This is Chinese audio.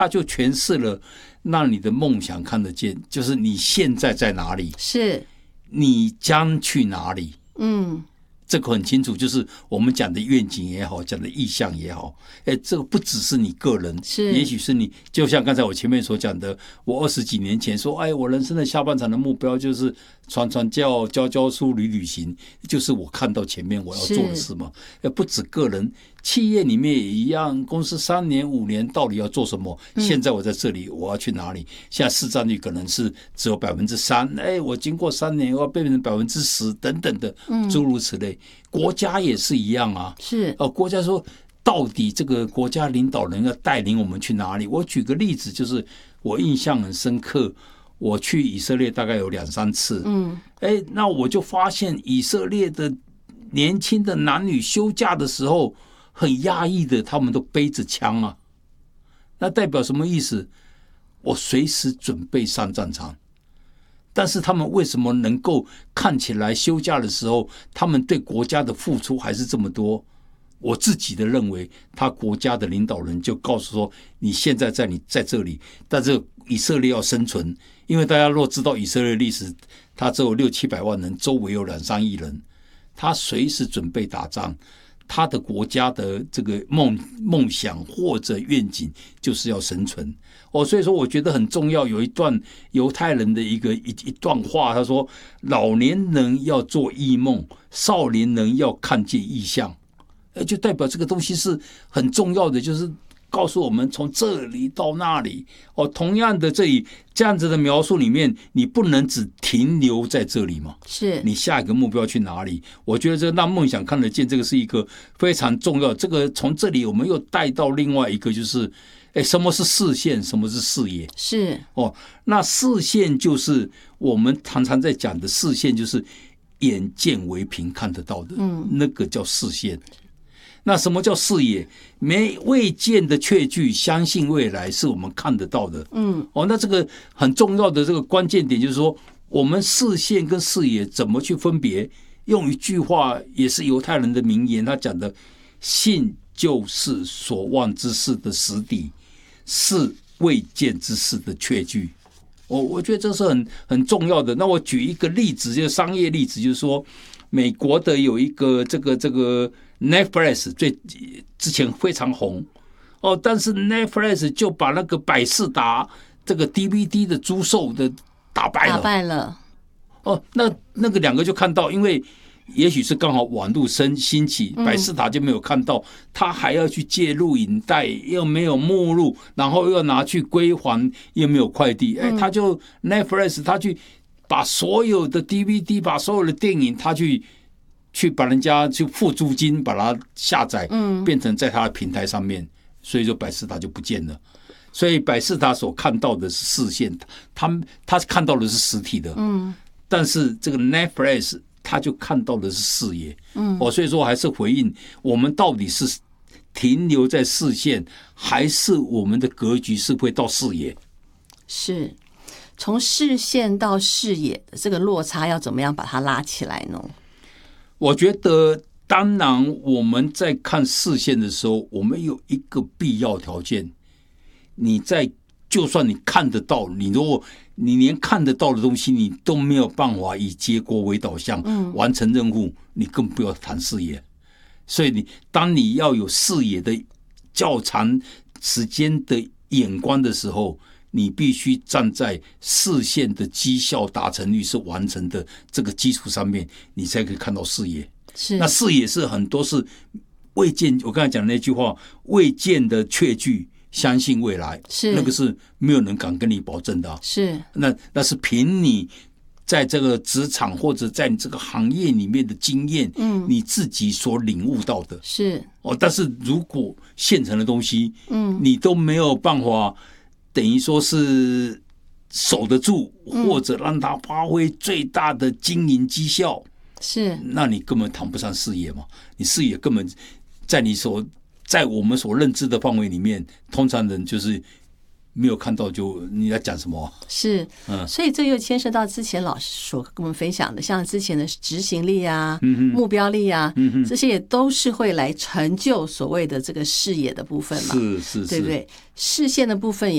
它就诠释了让你的梦想看得见，就是你现在在哪里， 是你将去哪里。这个很清楚，就是我们讲的愿景也好，讲的意向也好，这个不只是你个人，也许是你，就像刚才我前面所讲的，我20几年前说，我人生的下半场的目标就是传教、教书、旅行，就是我看到前面我要做的事嘛。不止个人，企业里面也一样，公司3年5年到底要做什么？现在我在这里，我要去哪里？现在市占率可能是只有3%，我经过3年要变成10%等等的，诸如此类。国家也是一样啊， 是国家说到底这个国家领导人要带领我们去哪里？我举个例子，就是我印象很深刻，我去以色列大概有2-3次，那我就发现以色列的年轻的男女休假的时候很压抑的，他们都背着枪啊，那代表什么意思？我随时准备上战场。但是他们为什么能够看起来休假的时候，他们对国家的付出还是这么多？我自己的认为，他国家的领导人就告诉说，你现在你在这里，但是以色列要生存，因为大家若知道以色列历史，他只有600-700万人，周围有2-3亿人，他随时准备打仗。他的国家的这个梦想或者愿景就是要生存所以说我觉得很重要。有一段犹太人的一段话，他说：老年人要做异梦，少年人要看见异象。就代表这个东西是很重要的，就是告诉我们从这里到那里同样的这样子的描述里面，你不能只停留在这里嘛？是你下一个目标去哪里？我觉得这让梦想看得见，这个是一个非常重要。这个从这里我们又带到另外一个，就是什么是视线，什么是视野？是那视线就是我们常常在讲的视线，就是眼见为凭看得到的，那个叫视线。那什么叫视野？未见的确据，相信未来是我们看得到的。那这个很重要的这个关键点就是说，我们视线跟视野怎么去分别？用一句话，也是犹太人的名言，他讲的：信就是所望之事的实底，是未见之事的确据。我觉得这是很重要的。那我举一个例子，就是商业例子，就是说，美国的有一个这个 Netflix 之前非常红但是 Netflix 就把那个百视达这个 DVD 的租售的打败了。那个2个就看到，因为也许是刚好网络兴起，百视达就没有看到，他还要去借录影带，又没有目录，然后又拿去归还，又没有快递，他就 Netflix 他去把所有的 DVD， 把所有的电影，他去把人家去付租金把它下载，变成在他的平台上面，所以就百视达就不见了。所以百视达所看到的是视线，他看到的是实体的，但是这个 Netflix 他就看到的是视野，所以说还是回应我们到底是停留在视线，还是我们的格局是会到视野？是从视线到视野的这个落差要怎么样把它拉起来呢？我觉得当然我们在看视线的时候，我们有一个必要条件，就算你看得到，如果你连看得到的东西你都没有办法以结果为导向完成任务，你更不要谈视野。所以当你要有视野的较长时间的眼光的时候，你必须站在视线的绩效达成率是完成的这个基础上面，你才可以看到视野。那视野是很多是未见，我刚才讲的那句话，未见的确据，相信未来，那个是没有人敢跟你保证的那是凭你在这个职场或者在你这个行业里面的经验，你自己所领悟到的但是如果现成的东西，你都没有办法等于说是守得住，或者让它发挥最大的经营绩效，那你根本谈不上视野嘛。你视野根本在我们所认知的范围里面，通常人就是没有看到，就你在讲什么？所以这又牵涉到之前老师所跟我们分享的，像之前的执行力啊、目标力啊，这些也都是会来成就所谓的这个视野的部分嘛，对不对？视线的部分